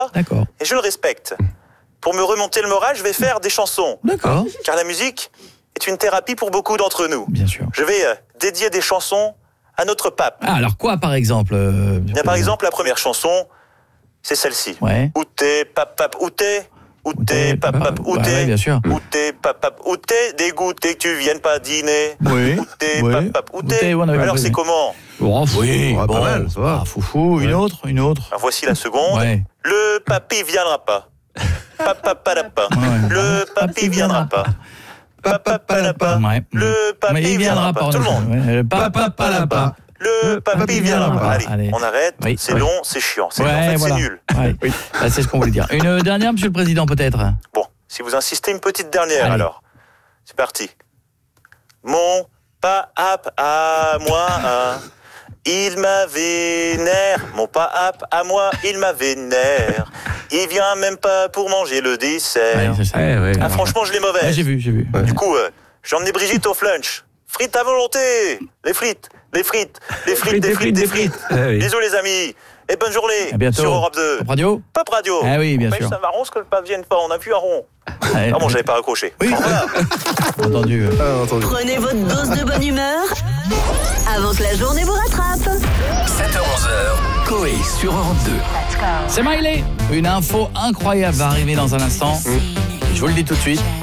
D'accord. Et je le respecte. Pour me remonter le moral, je vais faire des chansons. D'accord. Car la musique est une thérapie pour beaucoup d'entre nous. Bien sûr. Je vais dédier des chansons à notre pape. Ah, alors quoi, par exemple Bien, par exemple, la première chanson, c'est celle-ci. Ouais. Où t'es, pape, où t'es? Où t'es, pape, où Ouais, t'es? bien sûr. Où t'es, pape, où t'es? Dégoûté que tu viennes pas dîner. Oui. Où t'es, Oui. pape, où Où t'es, t'es? on avait Alors compris. c'est comment? Oh, Oui, bon, pas mal, ça va. Ah, foufou, une autre. Alors voici la seconde. Ouais. Le papy viendra pas. Papa. Ouais. Le papy viendra pas. Papa. Ouais. Le papy Mais il viendra pas. Tout le monde. Ouais, le papa. Le papy viendra pas. Allez, on arrête. Oui. C'est long, c'est chiant. En Ouais, fait, voilà. c'est nul. Ouais. Bah, c'est ce qu'on voulait dire. Une dernière, Monsieur le Président, peut-être. Bon, si vous insistez, une petite dernière Allez. alors. C'est parti. Mon pape à moi, il m'a vénère. Mon pape à moi, il m'a vénère. Il vient même pas pour manger le dessert. Ouais, c'est ça. Ouais. Ah, franchement, je l'ai mauvaise. Ouais, j'ai vu. Du coup, j'ai emmené Brigitte au flunch. Frites à volonté. Les frites. Des frites. oui. Bisous les amis. Et bonne journée À bientôt. sur Europe 2. Pop Radio. Pop Radio. Ah oui, bien Mais sûr. ça m'arrange que le pape vienne pas. On a vu un rond. Ouais, Ah bon, j'avais pas raccroché. Oui. Au revoir. Entendu. Entendu. Prenez votre dose de bonne humeur avant que la journée vous rattrape. 7h-11h, Coé sur Europe 2. C'est Miley. Une info incroyable va arriver dans un instant. Je vous le dis tout de suite.